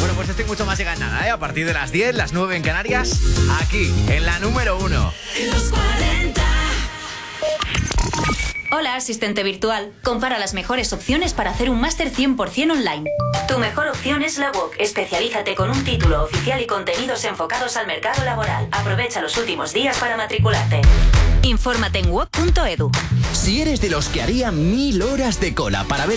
Bueno, pues estoy mucho más llega en nada, ¿eh? A partir de las 10, las 9 en Canarias, aquí, en la número 1. En los 40. Hola, asistente virtual. Compara las mejores opciones para hacer un máster 100% online. Tu mejor opción es la UOC. Especialízate con un título oficial y contenidos enfocados al mercado laboral. Aprovecha los últimos días para matricularte. Infórmate en uoc.edu. Si eres de los que haría 1000 horas de cola para ver